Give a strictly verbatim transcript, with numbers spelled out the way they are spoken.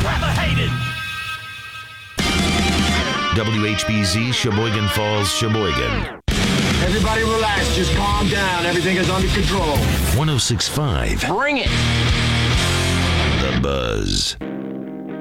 rather hated. W H B Z, Sheboygan Falls, Sheboygan. Everybody relax, just calm down. Everything is under control. one oh six point five. Bring it. The Buzz.